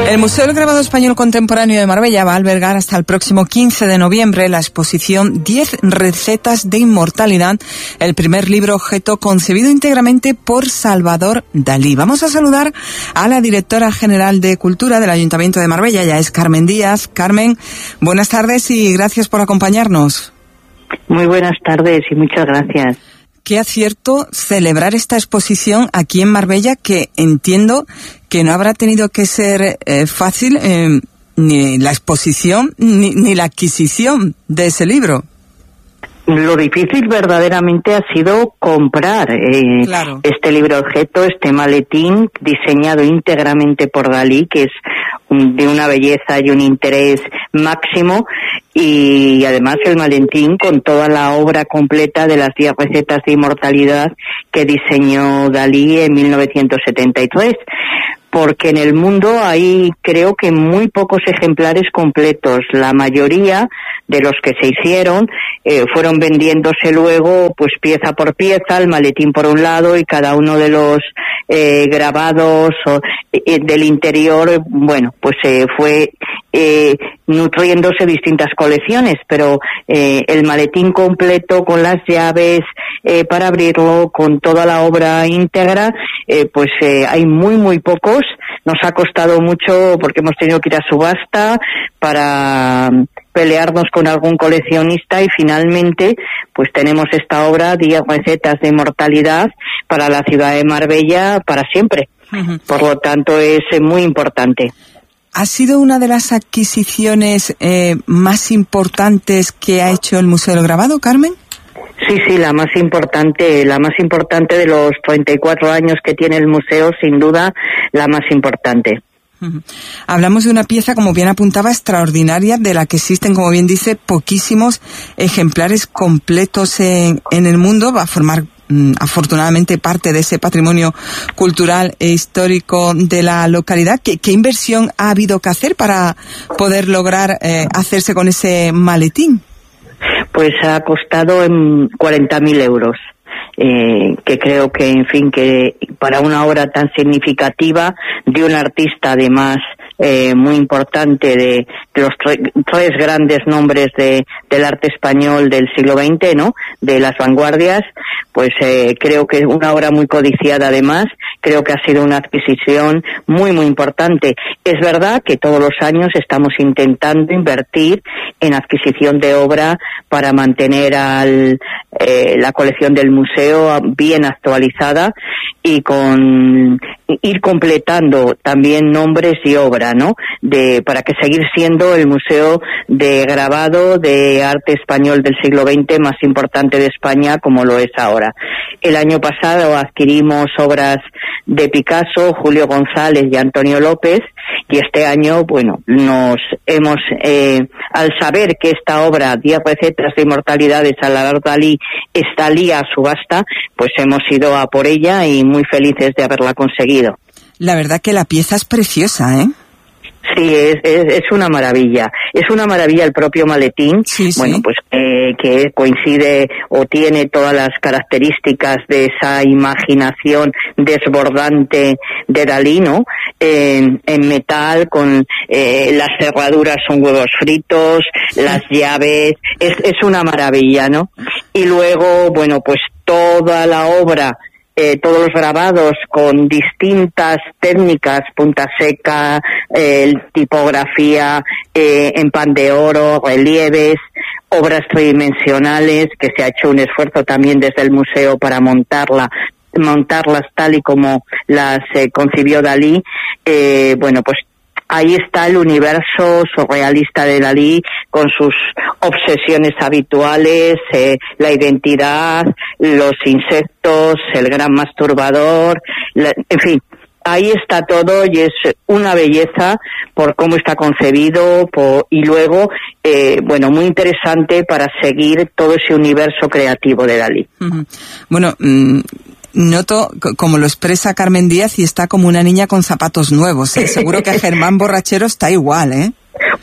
El Museo del Grabado Español Contemporáneo de Marbella va a albergar hasta el próximo 15 de noviembre la exposición 10 recetas de inmortalidad, el primer libro objeto concebido íntegramente por Salvador Dalí. Vamos a saludar a la directora general de Cultura del Ayuntamiento de Marbella, ya es Carmen Díaz. Carmen, buenas tardes y gracias por acompañarnos. Muy buenas tardes y muchas gracias. Qué acierto celebrar esta exposición aquí en Marbella, que entiendo que no habrá tenido que ser fácil ni la exposición ni la adquisición de ese libro. Lo difícil verdaderamente ha sido comprar este libro objeto, este maletín diseñado íntegramente por Dalí, que es de una belleza y un interés máximo, y además el maletín con toda la obra completa de las 10 recetas de inmortalidad que diseñó Dalí en 1973. Porque en el mundo hay, creo que muy pocos ejemplares completos. La mayoría de los que se hicieron fueron vendiéndose luego, pues pieza por pieza, el maletín por un lado y cada uno de los grabados del interior, bueno, pues fue nutriéndose distintas colecciones, pero el maletín completo con las llaves para abrirlo, con toda la obra íntegra, pues hay muy pocos. Nos ha costado mucho porque hemos tenido que ir a subasta para pelearnos con algún coleccionista y finalmente pues tenemos esta obra, 10 recetas de inmortalidad para la ciudad de Marbella para siempre. Uh-huh. Por lo tanto es muy importante. ¿Ha sido una de las adquisiciones más importantes que ha hecho el Museo del Grabado, Carmen? Sí, la más importante de los 34 años que tiene el museo, sin duda, la más importante. Hablamos de una pieza, como bien apuntaba, extraordinaria, de la que existen, como bien dice, poquísimos ejemplares completos en el mundo. Va a formar afortunadamente parte de ese patrimonio cultural e histórico de la localidad. ¿Qué inversión ha habido que hacer para poder lograr hacerse con ese maletín? Pues ha costado 40.000 euros, que creo que, en fin, que para una obra tan significativa de un artista además muy importante de los tres grandes nombres del arte español del siglo XX, ¿no? De las vanguardias, pues creo que es una obra muy codiciada además. Creo que ha sido una adquisición muy importante. Es verdad que todos los años estamos intentando invertir en adquisición de obra para mantener la colección del museo bien actualizada y ir completando también nombres y obra, ¿no? Para que seguir siendo el museo de grabado de arte español del siglo XX más importante de España, como lo es ahora. El año pasado adquirimos obras de Picasso, Julio González y Antonio López, y este año, bueno, nos hemos, al saber que esta obra, 10 recetas de inmortalidad de Salvador Dalí, salía a subasta, pues hemos ido a por ella y muy felices de haberla conseguido. La verdad que la pieza es preciosa, ¿eh? Sí, es una maravilla. Es una maravilla el propio maletín. Sí. Bueno, pues que coincide o tiene todas las características de esa imaginación desbordante de Dalí, ¿no? En metal, con las cerraduras son huevos fritos, las llaves, es una maravilla, ¿no? Y luego, bueno, pues toda la obra, todos los grabados con distintas técnicas, punta seca, tipografía en pan de oro, relieves, obras tridimensionales, que se ha hecho un esfuerzo también desde el museo para montarlas tal y como las concibió Dalí. Bueno, pues ahí está el universo surrealista de Dalí con sus obsesiones habituales, la identidad, los insectos, el gran masturbador, en fin, ahí está todo y es una belleza por cómo está concebido y luego, bueno, muy interesante para seguir todo ese universo creativo de Dalí. Uh-huh. Bueno, noto, como lo expresa Carmen Díaz, y está como una niña con zapatos nuevos, ¿eh? Seguro que Germán Borrachero está igual, ¿eh?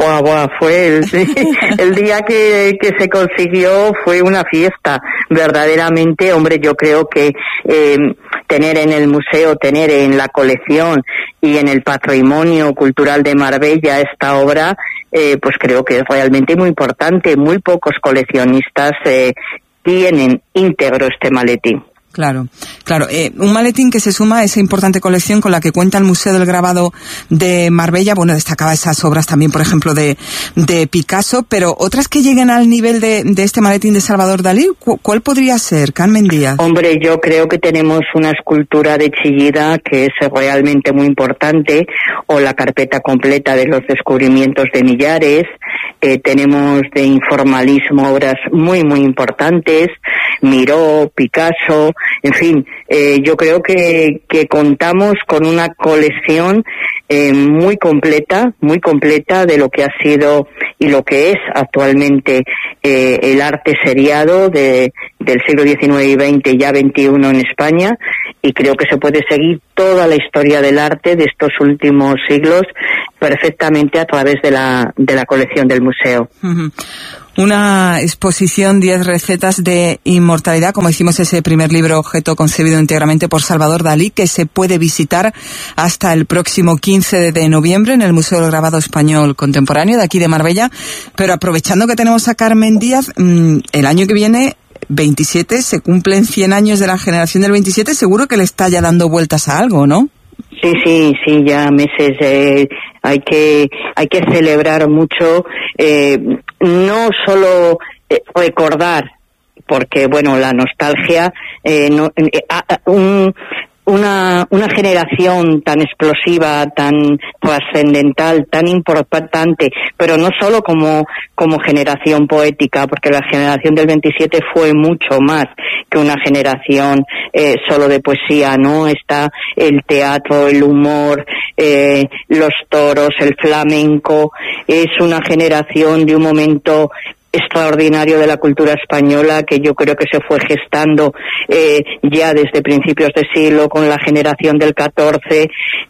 Fue el día que se consiguió, fue una fiesta, verdaderamente. Hombre, yo creo que tener en el museo, tener en la colección y en el patrimonio cultural de Marbella esta obra, pues creo que es realmente muy importante. Muy pocos coleccionistas tienen íntegro este maletín. Claro. Un maletín que se suma a esa importante colección con la que cuenta el Museo del Grabado de Marbella. Bueno, destacaba esas obras también, por ejemplo, de Picasso, pero otras que lleguen al nivel de este maletín de Salvador Dalí, ¿cuál podría ser, Carmen Díaz? Hombre, yo creo que tenemos una escultura de Chillida que es realmente muy importante, o la carpeta completa de los descubrimientos de Millares. Tenemos de informalismo obras muy, muy importantes, Miró, Picasso, en fin, yo creo que contamos con una colección muy completa de lo que ha sido y lo que es actualmente el arte seriado del siglo XIX y XX, ya XXI en España, y creo que se puede seguir toda la historia del arte de estos últimos siglos perfectamente a través de la colección del museo. Uh-huh. Una exposición, 10 recetas de inmortalidad, como decimos, ese primer libro objeto concebido íntegramente por Salvador Dalí, que se puede visitar hasta el próximo 15 de noviembre en el Museo del Grabado Español Contemporáneo de aquí de Marbella. Pero aprovechando que tenemos a Carmen Díaz, el año que viene, 27, se cumplen 100 años de la generación del 27, seguro que le está ya dando vueltas a algo, ¿no? Sí, ya meses. Hay que celebrar mucho, no solo recordar, porque bueno, la nostalgia, una generación tan explosiva, tan trascendental, tan importante, pero no solo como generación poética, porque la generación del 27 fue mucho más que una generación solo de poesía, ¿no? Está el teatro, el humor, los toros, el flamenco. Es una generación de un momento extraordinario de la cultura española que yo creo que se fue gestando ya desde principios de siglo con la generación del 14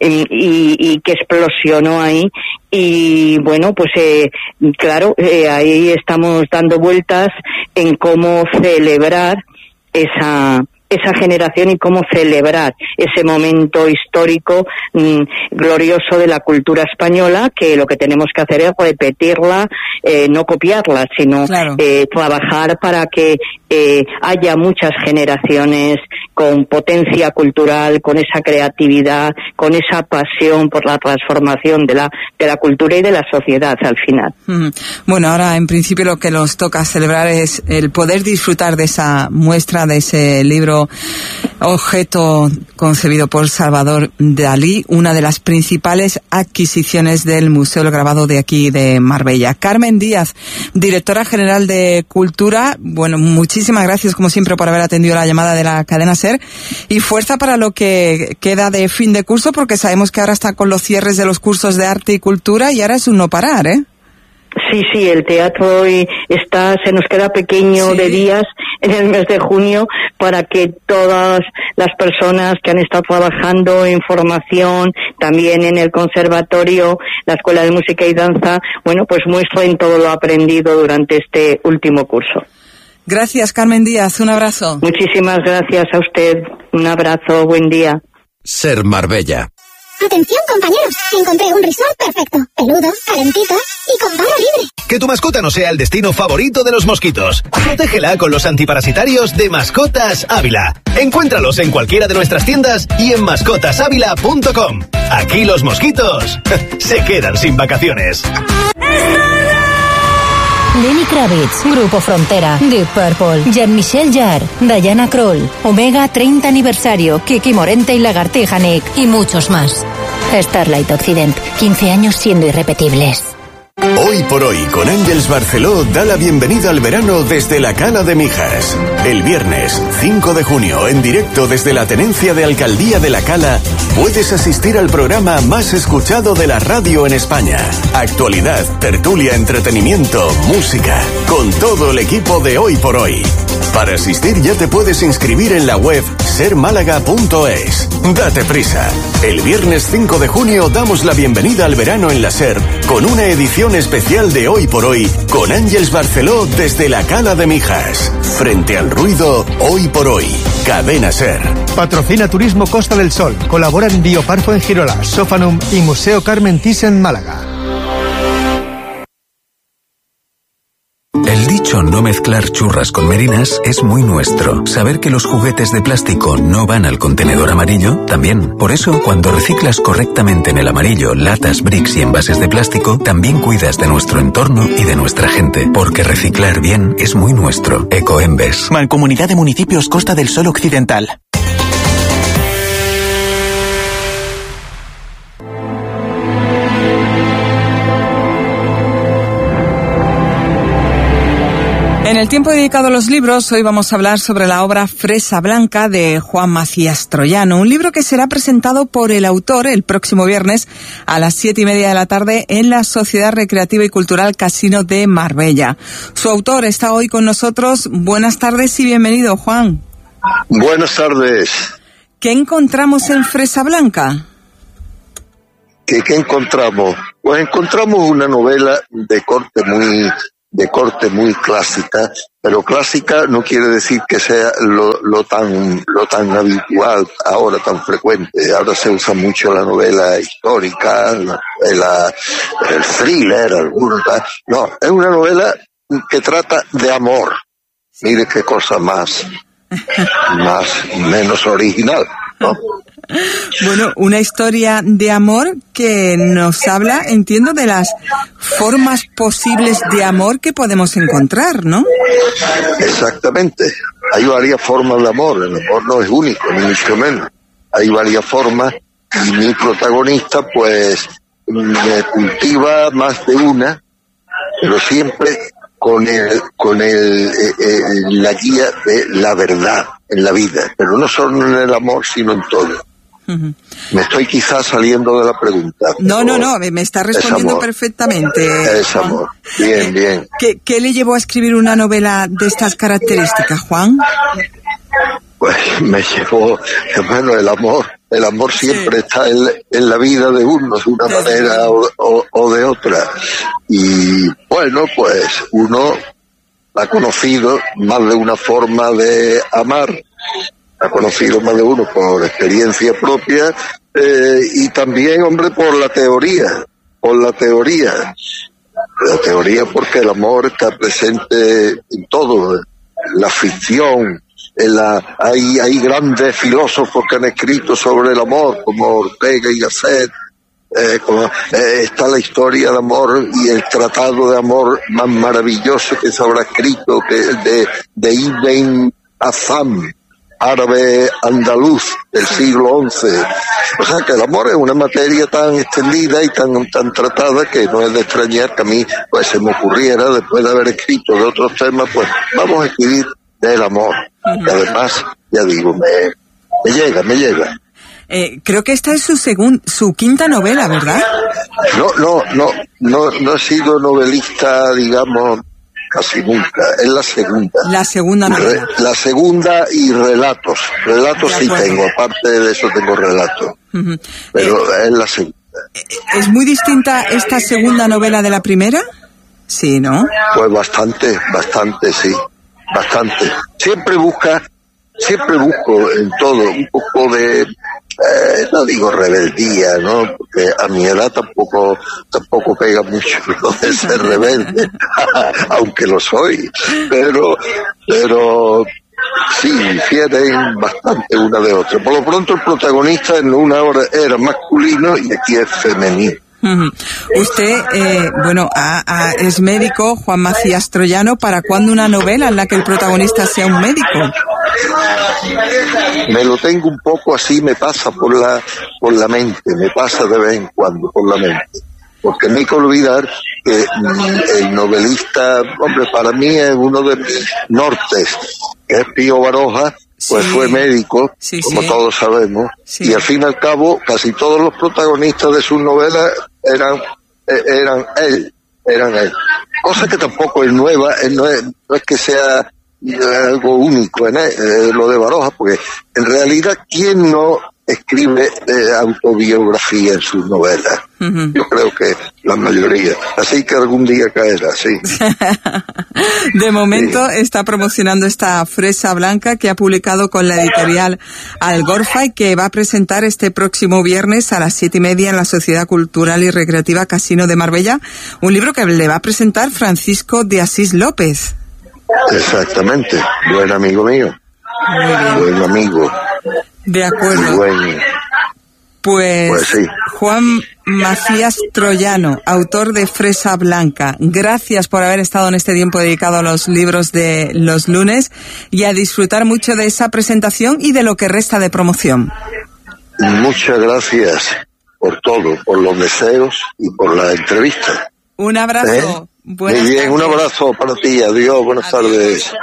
y que explosionó ahí. Y bueno, pues claro, ahí estamos dando vueltas en cómo celebrar esa generación y cómo celebrar ese momento histórico glorioso de la cultura española, que lo que tenemos que hacer es repetirla, no copiarla, sino claro, trabajar para que haya muchas generaciones con potencia cultural, con esa creatividad, con esa pasión por la transformación de la cultura y de la sociedad al final. Bueno, ahora en principio lo que nos toca celebrar es el poder disfrutar de esa muestra, de ese libro objeto concebido por Salvador Dalí, una de las principales adquisiciones del Museo del Grabado de aquí de Marbella. Carmen Díaz, directora general de Cultura, bueno, muchísimas gracias como siempre por haber atendido la llamada de la cadena SER y fuerza para lo que queda de fin de curso, porque sabemos que ahora está con los cierres de los cursos de arte y cultura y ahora es un no parar, ¿eh? Sí, el teatro hoy se nos queda pequeño de días en el mes de junio para que todas las personas que han estado trabajando en formación, también en el conservatorio, la Escuela de Música y Danza, bueno, pues muestren todo lo aprendido durante este último curso. Gracias, Carmen Díaz, un abrazo. Muchísimas gracias a usted, un abrazo, buen día. SER Marbella. Atención, compañeros, encontré un resort perfecto, peludo, calentito y con barra libre. Que tu mascota no sea el destino favorito de los mosquitos. Protégela con los antiparasitarios de Mascotas Ávila. Encuéntralos en cualquiera de nuestras tiendas y en mascotasávila.com. Aquí los mosquitos se quedan sin vacaciones. Lenny Kravitz, Grupo Frontera, Deep Purple, Jean-Michel Jarre, Diana Krall, Omega 30 aniversario, Kiki Morente y Lagartija Nick y muchos más. Starlight Occident, 15 años siendo irrepetibles. Hoy por hoy, con Ángels Barceló, da la bienvenida al verano desde la Cala de Mijas. El viernes 5 de junio, en directo desde la Tenencia de Alcaldía de la Cala, puedes asistir al programa más escuchado de la radio en España. Actualidad, tertulia, entretenimiento, música, con todo el equipo de Hoy por Hoy. Para asistir ya te puedes inscribir en la web sermálaga.es. Date prisa. El viernes 5 de junio damos la bienvenida al verano en la SER con una edición especial de Hoy por Hoy con Ángeles Barceló desde la Cala de Mijas. Frente al ruido, Hoy por Hoy. Cadena SER. Patrocina Turismo Costa del Sol. Colaboran Bioparfo en Girola, Sofanum y Museo Carmen Thyssen en Málaga. El dicho no mezclar churras con merinas es muy nuestro. Saber que los juguetes de plástico no van al contenedor amarillo, también. Por eso, cuando reciclas correctamente en el amarillo latas, bricks y envases de plástico, también cuidas de nuestro entorno y de nuestra gente. Porque reciclar bien es muy nuestro. Ecoembes. Mancomunidad de Municipios Costa del Sol Occidental. En el tiempo dedicado a los libros, hoy vamos a hablar sobre la obra Fresa Blanca de Juan Macías Troyano, un libro que será presentado por el autor el próximo viernes a las 7:30 de la tarde en la Sociedad Recreativa y Cultural Casino de Marbella. Su autor está hoy con nosotros. Buenas tardes y bienvenido, Juan. Buenas tardes. ¿Qué encontramos en Fresa Blanca? ¿Qué encontramos? Pues encontramos una novela de corte muy clásica, pero clásica no quiere decir que sea lo tan habitual ahora, tan frecuente. Ahora se usa mucho la novela histórica, el thriller, algunos. No, es una novela que trata de amor. Mire qué cosa menos original, ¿no? Bueno, una historia de amor que nos habla, entiendo, de las formas posibles de amor que podemos encontrar, ¿no? Exactamente. Hay varias formas de amor. El amor no es único, ni mucho menos. Hay varias formas y mi protagonista, pues, cultiva más de una, pero siempre con la guía de la verdad en la vida, pero no solo en el amor, sino en todo. Uh-huh. Me estoy quizás saliendo de la pregunta. No, me está respondiendo perfectamente. Es amor. Bien. ¿Qué le llevó a escribir una novela de estas características, Juan? Pues me llevó, hermano, el amor. El amor siempre está en la vida de uno, de una manera o de otra. Y bueno, pues uno ha conocido más de una forma de amar. Ha conocido más de uno por experiencia propia y también, hombre, por la teoría. La teoría porque el amor está presente en todo, en la ficción, hay grandes filósofos que han escrito sobre el amor, como Ortega y Gasset. Está la historia de amor y el tratado de amor más maravilloso que se habrá escrito, que de Ibn Azam, árabe andaluz del siglo XI. O sea que el amor es una materia tan extendida y tan tratada que no es de extrañar que a mí pues se me ocurriera, después de haber escrito de otros temas, pues vamos a escribir del amor. Y además, ya digo, me llega. Creo que esta es su quinta novela, ¿verdad? No he sido novelista, digamos, casi nunca. Es la segunda. La segunda novela. La segunda y relatos. Relatos sí tengo, aparte de eso tengo relatos. Uh-huh. Pero es la segunda. ¿Es muy distinta esta segunda novela de la primera? Sí, ¿no? Pues bastante, sí. Bastante. Siempre busco en todo un poco de, no digo rebeldía, ¿no? Porque a mi edad tampoco pega mucho lo de ser rebelde, aunque lo soy, pero sí, difieren bastante una de otra. Por lo pronto el protagonista en una hora era masculino y aquí es femenino. Usted, es médico, Juan Macías Troyano. ¿Para cuándo una novela en la que el protagonista sea un médico? Me lo tengo un poco así, me pasa por la mente, me pasa de vez en cuando por la mente. Porque no hay que olvidar que el novelista, hombre, para mí es uno de mis nortes, que es Pío Baroja. Pues fue médico, como todos sabemos, y al fin y al cabo casi todos los protagonistas de sus novelas eran él. Cosa que tampoco es nueva, no es que sea algo único en lo de Baroja, porque en realidad, ¿quién no escribe autobiografía en sus novelas? Yo creo que la mayoría. Así que algún día caerá, sí. De momento está promocionando esta Fresa Blanca que ha publicado con la editorial Algorfa y que va a presentar este próximo viernes a las 7:30 en la Sociedad Cultural y Recreativa Casino de Marbella. Un libro que le va a presentar Francisco de Asís López. Exactamente. Buen amigo mío. Muy bien. Buen amigo. De acuerdo. Muy buen. Pues sí. Juan Macías Troyano, autor de Fresa Blanca, gracias por haber estado en este tiempo dedicado a los libros de los lunes y a disfrutar mucho de esa presentación y de lo que resta de promoción. Muchas gracias por todo, por los deseos y por la entrevista. Un abrazo. Muy bien, un abrazo para ti. Adiós, buenas tardes.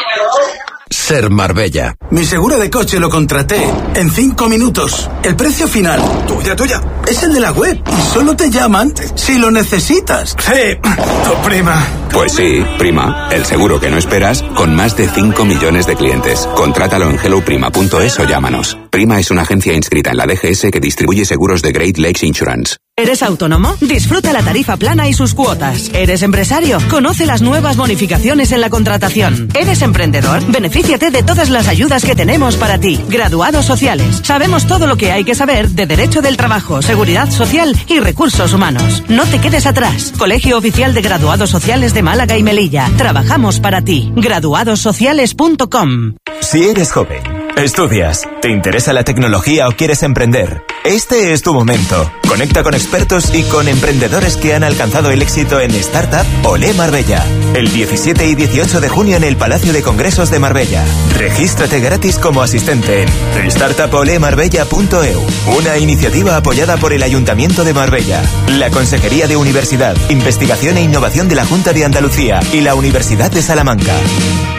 Ser Marbella. Mi seguro de coche lo contraté en 5 minutos. El precio final, tuya, es el de la web y solo te llaman si lo necesitas. Sí, tu prima. Pues sí, prima, el seguro que no esperas con más de 5 millones de clientes. Contrátalo en helloprima.es o llámanos. Prima es una agencia inscrita en la DGS que distribuye seguros de Great Lakes Insurance. ¿Eres autónomo? Disfruta la tarifa plana y sus cuotas. ¿Eres empresario? Conoce las nuevas bonificaciones en la contratación. ¿Eres emprendedor? Benefíciate de todas las ayudas que tenemos para ti. Graduados sociales. Sabemos todo lo que hay que saber de Derecho del Trabajo, Seguridad Social y Recursos Humanos. No te quedes atrás. Colegio Oficial de Graduados Sociales de Málaga y Melilla. Trabajamos para ti. Graduadossociales.com. Si eres joven, estudias, te interesa la tecnología o quieres emprender, este es tu momento. Conecta con expertos y con emprendedores que han alcanzado el éxito en Startup Olé Marbella. El 17 y 18 de junio en el Palacio de Congresos de Marbella. Regístrate gratis como asistente en startupolemarbella.eu. Una iniciativa apoyada por el Ayuntamiento de Marbella, la Consejería de Universidad, Investigación e Innovación de la Junta de Andalucía y la Universidad de Salamanca.